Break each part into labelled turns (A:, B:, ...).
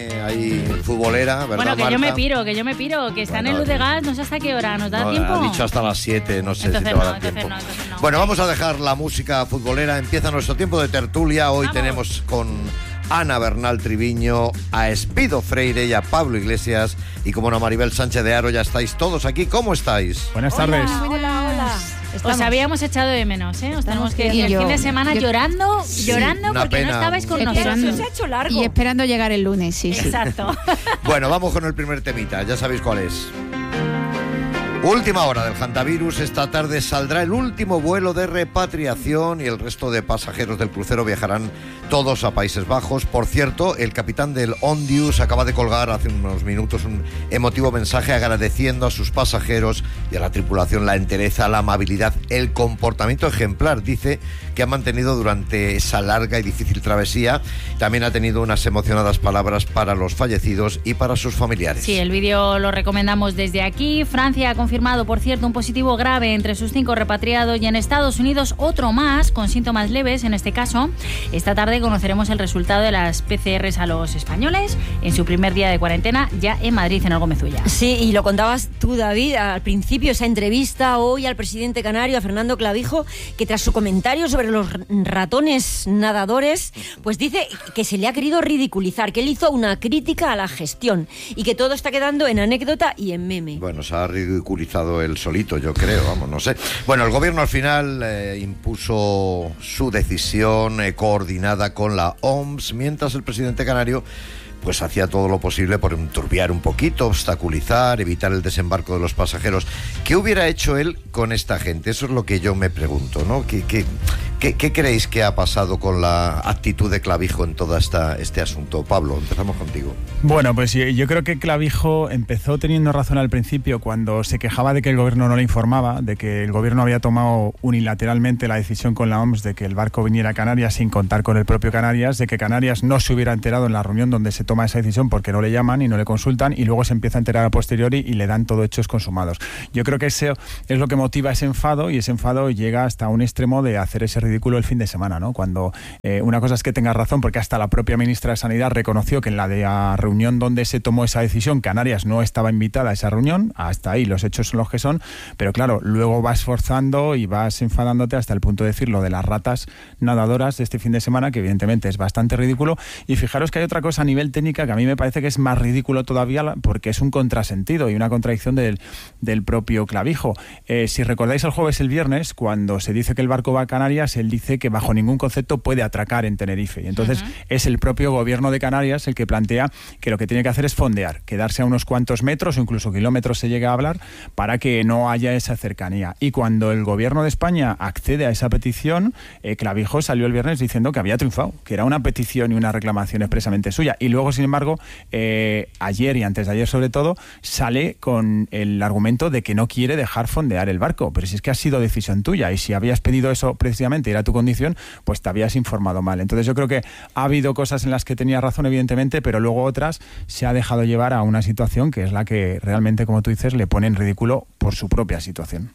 A: Ahí futbolera, ¿verdad?
B: Bueno, que
A: Marta?
B: yo me piro, que están en Luz de Gas, no sé hasta qué hora, ¿nos da tiempo?
A: Ha dicho hasta las 7, no sé
B: entonces
A: si te va a dar tiempo.
B: No.
A: Bueno, vamos a dejar la música futbolera, empieza nuestro tiempo de tertulia. Hoy tenemos con Ana Bernal Triviño, a Espido Freire y a Pablo Iglesias, y como no, Maribel Sánchez de Haro. Ya estáis todos aquí, ¿cómo estáis?
C: Buenas tardes.
D: Hola.
B: Os habíamos echado de menos, ¿eh? Os tenemos que ir el fin de semana llorando porque
A: pena.
B: no estabais con nosotros.
D: Se ha hecho largo.
E: Y esperando llegar el lunes, sí.
B: Exacto.
A: Bueno, vamos con el primer temita, ya sabéis cuál es. Última hora del hantavirus. Esta tarde saldrá el último vuelo de repatriación y el resto de pasajeros del crucero viajarán todos a Países Bajos. Por cierto, el capitán del Ondius acaba de colgar hace unos minutos un emotivo mensaje agradeciendo a sus pasajeros y a la tripulación la entereza, la amabilidad, el comportamiento ejemplar. Dice que ha mantenido durante esa larga y difícil travesía. También ha tenido unas emocionadas palabras para los fallecidos y para sus familiares.
B: Sí, el vídeo lo recomendamos desde aquí. Francia ha confirmado, por cierto, un positivo grave entre sus 5 repatriados, y en Estados Unidos otro más, con síntomas leves en este caso. Esta tarde conoceremos el resultado de las PCRs a los españoles en su primer día de cuarentena ya en Madrid, en el Gómezulla.
D: Sí, y lo contabas tú, David, al principio, esa entrevista hoy al presidente canario, a Fernando Clavijo, que tras su comentario sobre los ratones nadadores, pues dice que se le ha querido ridiculizar, que él hizo una crítica a la gestión y que todo está quedando en anécdota y en meme.
A: Bueno, se ha ridiculizado él solito, yo creo, vamos, no sé. Bueno, el gobierno al final impuso su decisión coordinada con la OMS, mientras el presidente canario pues hacía todo lo posible por enturbiar un poquito, obstaculizar, evitar el desembarco de los pasajeros. ¿Qué hubiera hecho él con esta gente? Eso es lo que yo me pregunto, ¿no? ¿Qué creéis que ha pasado con la actitud de Clavijo en todo este asunto? Pablo, empezamos contigo.
C: Bueno, pues yo creo que Clavijo empezó teniendo razón al principio cuando se quejaba de que el gobierno no le informaba, de que el gobierno había tomado unilateralmente la decisión con la OMS de que el barco viniera a Canarias sin contar con el propio Canarias, de que Canarias no se hubiera enterado en la reunión donde se toma esa decisión porque no le llaman y no le consultan, y luego se empieza a enterar a posteriori y le dan todo hechos consumados. Yo creo que ese es lo que motiva ese enfado, y ese enfado llega hasta un extremo de hacer ese ridículo el fin de semana, ¿no? Cuando una cosa es que tenga razón, porque hasta la propia ministra de Sanidad reconoció que en la reunión donde se tomó esa decisión, Canarias no estaba invitada a esa reunión. Hasta ahí los hechos son los que son, pero claro, luego vas forzando y vas enfadándote hasta el punto de decir lo de las ratas nadadoras de este fin de semana, que evidentemente es bastante ridículo. Y fijaros que hay otra cosa a nivel técnica que a mí me parece que es más ridículo todavía, porque es un contrasentido y una contradicción del propio Clavijo. Si recordáis el jueves, el viernes, cuando se dice que el barco va a Canarias, él dice que bajo ningún concepto puede atracar en Tenerife. Y entonces es el propio gobierno de Canarias el que plantea que lo que tiene que hacer es fondear, quedarse a unos cuantos metros o incluso kilómetros se llega a hablar, para que no haya esa cercanía. Y cuando el gobierno de España accede a esa petición, Clavijo salió el viernes diciendo que había triunfado, que era una petición y una reclamación expresamente suya. Y luego, sin embargo, ayer y antes de ayer sobre todo, sale con el argumento de que no quiere dejar fondear el barco. Pero si es que ha sido decisión tuya, y si habías pedido eso precisamente, era tu condición, pues te habías informado mal. Entonces yo creo que ha habido cosas en las que tenía razón, evidentemente, pero luego otras se ha dejado llevar a una situación que es la que realmente, como tú dices, le pone en ridículo por su propia situación.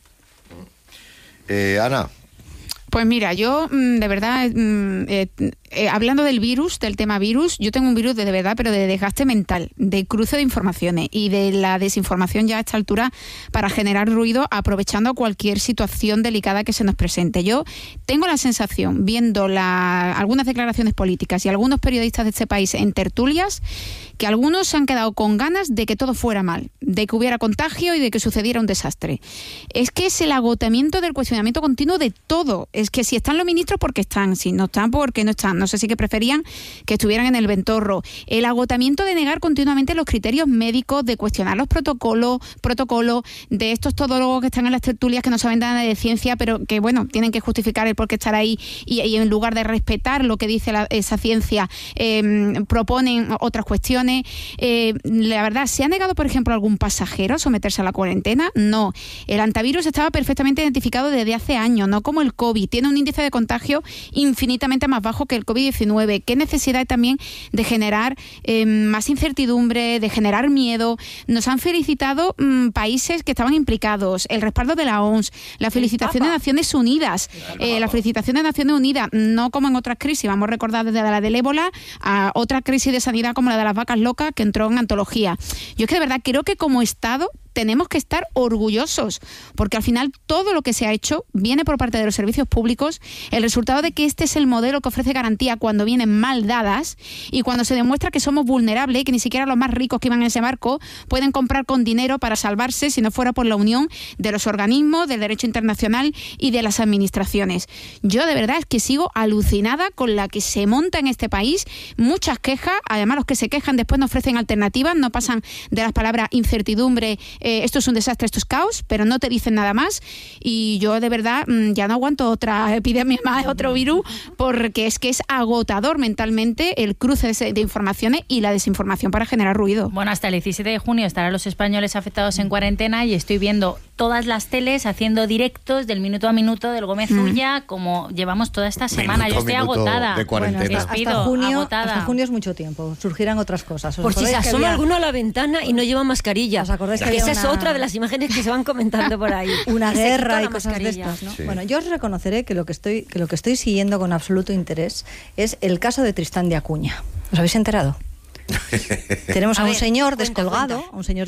A: Ana.
E: Pues mira, yo de verdad, hablando del virus, del tema virus, yo tengo un virus de verdad, pero de desgaste mental, de cruce de informaciones y de la desinformación ya a esta altura para generar ruido, aprovechando cualquier situación delicada que se nos presente. Yo tengo la sensación, viendo algunas declaraciones políticas y algunos periodistas de este país en tertulias, que algunos se han quedado con ganas de que todo fuera mal, de que hubiera contagio y de que sucediera un desastre. Es que es el agotamiento del cuestionamiento continuo de todo. Es que si están los ministros, porque están, si no están, porque no están. No sé si que preferían que estuvieran en el ventorro. El agotamiento de negar continuamente los criterios médicos, de cuestionar los protocolos de estos todólogos que están en las tertulias, que no saben nada de ciencia, pero que, bueno, tienen que justificar el por qué estar ahí, y en lugar de respetar lo que dice esa ciencia, proponen otras cuestiones. La verdad, ¿se ha negado, por ejemplo, a algún pasajero a someterse a la cuarentena? No. El antivirus estaba perfectamente identificado desde hace años, no como el COVID. Tiene un índice de contagio infinitamente más bajo que COVID-19, qué necesidad hay también de generar más incertidumbre, de generar miedo. Nos han felicitado países que estaban implicados, el respaldo de la OMS, la felicitación de Naciones Unidas, no como en otras crisis, vamos a recordar desde la del ébola a otra crisis de sanidad como la de las vacas locas que entró en antología. Yo es que de verdad creo que como Estado tenemos que estar orgullosos, porque al final todo lo que se ha hecho viene por parte de los servicios públicos, el resultado de que este es el modelo que ofrece garantía cuando vienen mal dadas y cuando se demuestra que somos vulnerables y que ni siquiera los más ricos que iban en ese barco pueden comprar con dinero para salvarse si no fuera por la unión de los organismos, del derecho internacional y de las administraciones. Yo de verdad es que sigo alucinada con la que se monta en este país, muchas quejas, además los que se quejan después no ofrecen alternativas, no pasan de las palabras incertidumbre, esto es un desastre, esto es caos, pero no te dicen nada más y yo de verdad ya no aguanto otra epidemia más, otro virus, porque es que es agotador mentalmente el cruce de informaciones y la desinformación para generar ruido.
B: Bueno, hasta el 17 de junio estarán los españoles afectados en cuarentena y estoy viendo todas las teles haciendo directos del minuto a minuto del Gómez Ulla, como llevamos toda esta semana. Yo estoy agotada.
A: De cuarentena.
F: Bueno,
B: agotada.
F: Hasta junio es mucho tiempo, surgirán otras cosas.
D: Por si se asoma alguno a la ventana y no lleva mascarilla.
F: ¿Os acordáis que
D: esa
F: había
D: es otra de las imágenes que se van comentando por ahí?
F: Una
D: Que se
F: guerra
D: quitó
F: y
D: la
F: cosas de
D: mascarilla.
F: estas, ¿no?
A: Sí.
F: Bueno, yo os reconoceré que lo que estoy siguiendo con absoluto interés es el caso de Tristán de Acuña. ¿Os habéis enterado? Tenemos a un señor descolgado,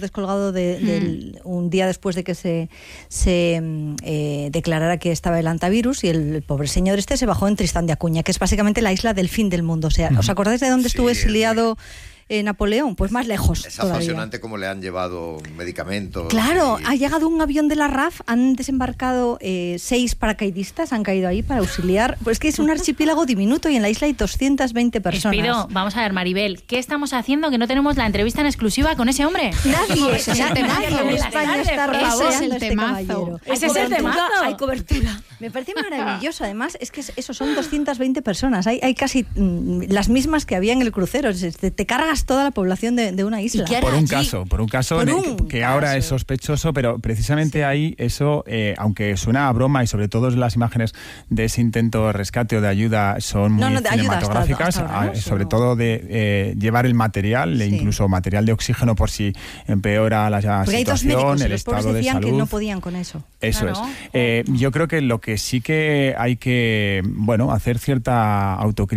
F: un día después de que se declarara que estaba el antivirus, y el pobre señor se bajó en Tristán de Acuña, que es básicamente la isla del fin del mundo. O sea, ¿os acordáis de dónde estuvo exiliado Napoleón? Pues más lejos.
A: Es
F: todavía.
A: apasionante cómo le han llevado medicamentos.
F: Claro,
A: y...
F: ha llegado un avión de la RAF, han desembarcado 6 paracaidistas, han caído ahí para auxiliar. Pues es que es un archipiélago diminuto y en la isla hay 220 personas.
B: Espido, vamos a ver, Maribel, ¿qué estamos haciendo que no tenemos la entrevista en exclusiva con ese hombre?
F: Nadie
E: Ese es el temazo.
F: en España está
E: Ese es
F: rodeando
E: el
F: este
E: temazo.
F: caballero.
B: Ese es el temazo.
D: Hay cobertura.
F: Me parece maravilloso, además, es que eso son 220 personas, hay casi las mismas que había en el crucero, te cargas toda la población de una isla.
D: ¿Y qué hará
C: Por un
D: allí?
C: caso que ahora es sospechoso, pero precisamente ahí eso, aunque suena a broma y sobre todo las imágenes de ese intento de rescate o de ayuda son muy
F: de ayuda
C: cinematográficas,
F: hasta ahora, ¿no?
C: sobre todo de llevar el material, incluso material de oxígeno por si empeora la
F: Porque hay 2
C: situación,
F: médicos,
C: el
F: los pobres
C: estado de
F: decían
C: salud.
F: que no podían con eso.
C: Eso
B: Claro.
C: es. Yo creo que lo que sí que hay que, hacer cierta autocrítica